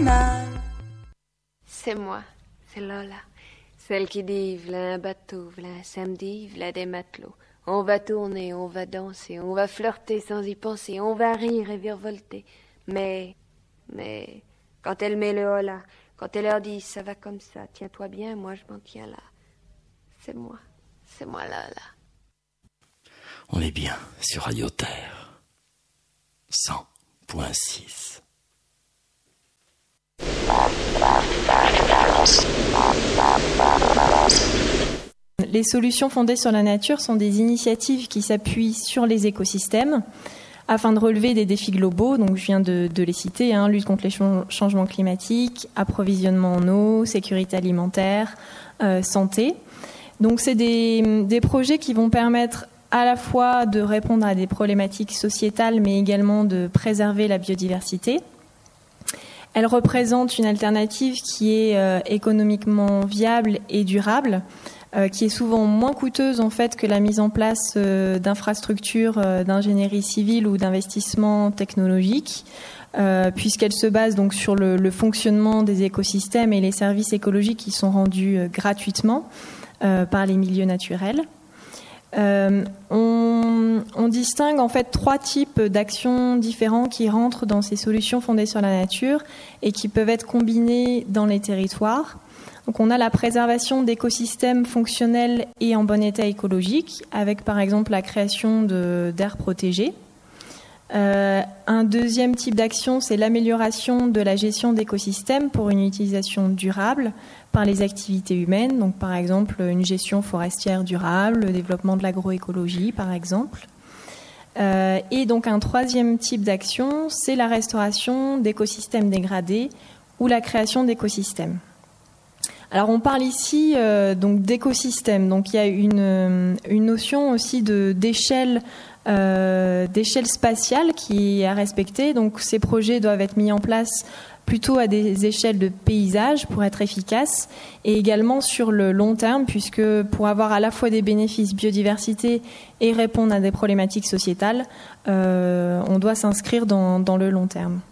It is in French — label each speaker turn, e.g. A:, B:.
A: banal.
B: C'est moi, c'est Lola. Celle qui dit, v'là un bateau, v'là un samedi, v'là des matelots. On va tourner, on va danser, on va flirter sans y penser, on va rire et virevolter. Mais, quand elle met le hola, quand elle leur dit, ça va comme ça, tiens-toi bien, moi je m'en tiens là. C'est moi Lola.
C: On est bien sur Radio Terre. 100.6.
D: Les solutions fondées sur la nature sont des initiatives qui s'appuient sur les écosystèmes afin de relever des défis globaux. Donc, je viens de les citer, lutte contre les changements climatiques, approvisionnement en eau, sécurité alimentaire, santé. Donc, c'est des projets qui vont permettre à la fois de répondre à des problématiques sociétales, mais également de préserver la biodiversité. Elle représente une alternative qui est économiquement viable et durable, qui est souvent moins coûteuse en fait que la mise en place d'infrastructures d'ingénierie civile ou d'investissements technologiques, puisqu'elle se base donc sur le fonctionnement des écosystèmes et les services écologiques qui sont rendus gratuitement par les milieux naturels. On distingue en fait 3 types d'actions différents qui rentrent dans ces solutions fondées sur la nature et qui peuvent être combinées dans les territoires. Donc on a la préservation d'écosystèmes fonctionnels et en bon état écologique, avec par exemple la création d'aires protégées. Un deuxième type d'action, c'est l'amélioration de la gestion d'écosystèmes pour une utilisation durable par les activités humaines, donc par exemple une gestion forestière durable, le développement de l'agroécologie par exemple. Et donc un troisième type d'action, c'est la restauration d'écosystèmes dégradés ou la création d'écosystèmes. Alors on parle ici donc d'écosystèmes, donc il y a une notion aussi d'échelle spatiale qui est à respecter. Donc ces projets doivent être mis en place plutôt à des échelles de paysage pour être efficaces et également sur le long terme, puisque pour avoir à la fois des bénéfices biodiversité et répondre à des problématiques sociétales, on doit s'inscrire dans le long terme.